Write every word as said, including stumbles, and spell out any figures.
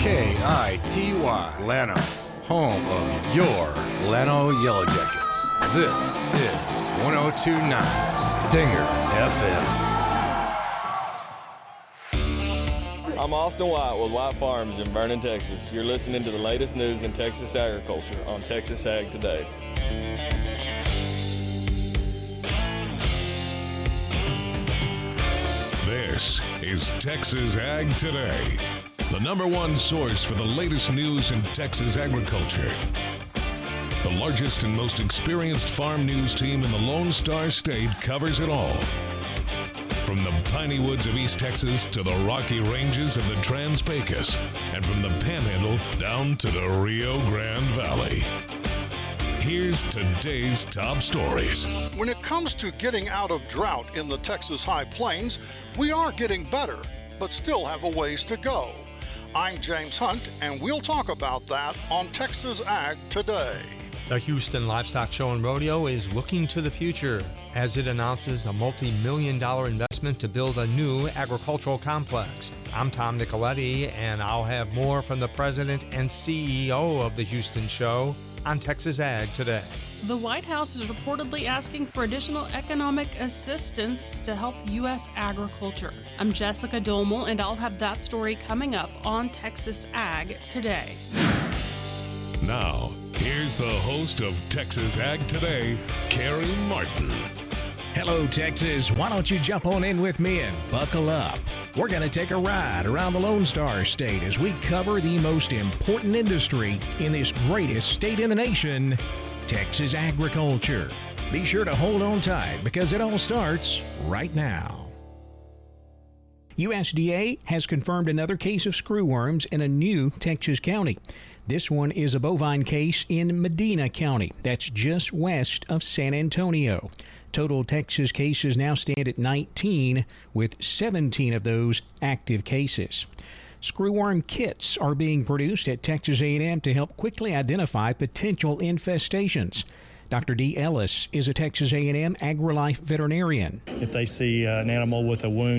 K I T Y, Llano, home of your Llano Yellow Jackets. This is one oh two point nine Stinger F M. I'm Austin White with White Farms in Vernon, Texas. You're listening to the latest news in Texas agriculture on Texas Ag Today. This is Texas Ag Today, the number one source for the latest news in Texas agriculture. The largest and most experienced farm news team in the Lone Star State covers it all. From the piney woods of East Texas to the rocky ranges of the Trans-Pecos, and from the Panhandle down to the Rio Grande Valley. Here's today's top stories. When it comes to getting out of drought in the Texas High Plains, we are getting better, but still have a ways to go. I'm James Hunt, and we'll talk about that on Texas Ag Today. The Houston Livestock Show and Rodeo is looking to the future as it announces a multi-million dollar investment to build a new agricultural complex. I'm Tom Nicoletti, and I'll have more from the president and C E O of the Houston Show on Texas Ag Today. The White House is reportedly asking for additional economic assistance to help U S agriculture. I'm Jessica Domel, and I'll have that story coming up on Texas Ag Today. Now, here's the host of Texas Ag Today, Carrie Martin. Hello, Texas. Why don't you jump on in with me and buckle up? We're going to take a ride around the Lone Star State as we cover the most important industry in this greatest state in the nation, Texas agriculture. Be sure to hold on tight because it all starts right now. U S D A has confirmed another case of screwworms in a new Texas county. This one is a bovine case in Medina County. That's just west of San Antonio. Total Texas cases now stand at nineteen, with seventeen of those active cases. Screwworm kits are being produced at Texas A and M to help quickly identify potential infestations. Doctor Dee Ellis is a Texas A and M AgriLife veterinarian. If they see uh, an animal with a wound